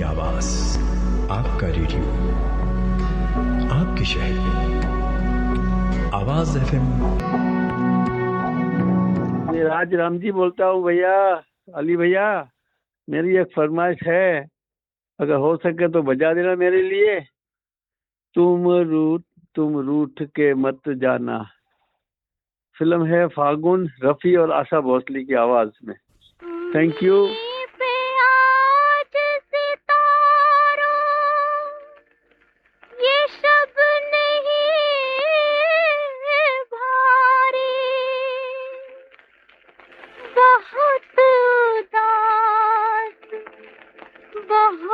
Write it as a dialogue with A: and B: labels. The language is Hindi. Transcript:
A: आवाज, आपका रेडियो, आपके शहर, आवाज FM।
B: मैं राज राम जी बोलता हूँ भैया, अली भैया। मेरी एक फरमाइश है, अगर हो सके तो बजा देना मेरे लिए। तुम रूठ के मत जाना। फिल्म है फागुन, रफ़ी और आशा भोसले की आवाज में। Thank you.